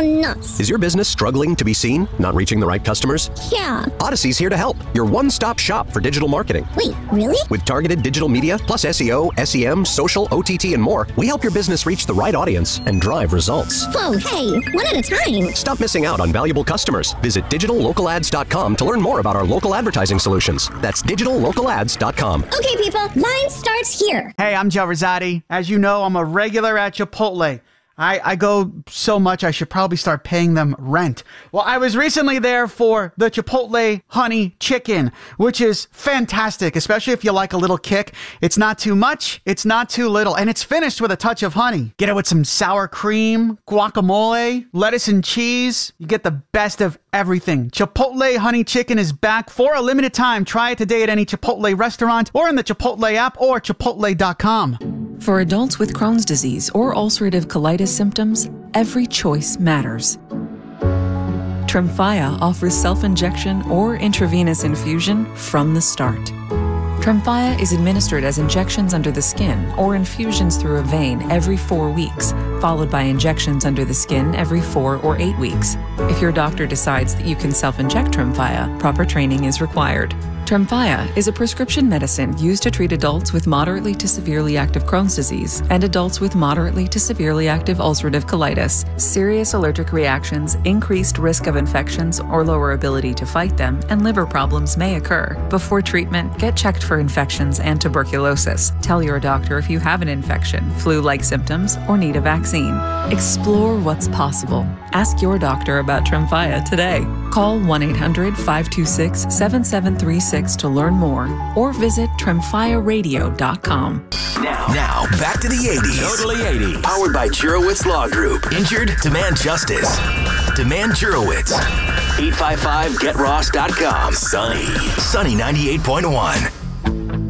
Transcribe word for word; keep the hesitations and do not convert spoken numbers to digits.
gone nuts. Is your business struggling to be seen? Not reaching the right customers? Yeah. Odyssey's here to help. Your one-stop shop for digital marketing. Wait, really? With targeted digital media, plus S E O, S E M, social, O T T, and more, we help your business reach the right audience and drive results. Whoa, hey, one at a time. Stop missing out on valuable customers. Visit digital local ads dot com to learn more about our local advertising solutions. That's digital local ads dot com. Okay, people, line starts here. Hey, I'm Joe Rosati. As you know, I'm a regular at Chipotle. I, I go so much, I should probably start paying them rent. Well, I was recently there for the Chipotle Honey Chicken, which is fantastic, especially if you like a little kick. It's not too much, it's not too little, and it's finished with a touch of honey. Get it with some sour cream, guacamole, lettuce and cheese. You get the best of everything. Chipotle Honey Chicken is back for a limited time. Try it today at any Chipotle restaurant or in the Chipotle app or chipotle dot com. For adults with Crohn's disease or ulcerative colitis symptoms, every choice matters. Tremfya offers self-injection or intravenous infusion from the start. Tremfya is administered as injections under the skin or infusions through a vein every four weeks, followed by injections under the skin every four or eight weeks. If your doctor decides that you can self-inject Tremfya, proper training is required. Tremfya is a prescription medicine used to treat adults with moderately to severely active Crohn's disease and adults with moderately to severely active ulcerative colitis. Serious allergic reactions, increased risk of infections or lower ability to fight them, and liver problems may occur. Before treatment, get checked for infections and tuberculosis. Tell your doctor if you have an infection, flu-like symptoms, or need a vaccine. Explore what's possible. Ask your doctor about Tremfya today. Call one eight hundred, five two six, seven seven three six to learn more or visit tremfya radio dot com. Now, now back to the eighties. Totally eighties. Powered by Jurowitz Law Group. Injured? Demand justice. Demand Jurowitz. eight five five get ross dot com. Sunny. Sunny ninety-eight point one.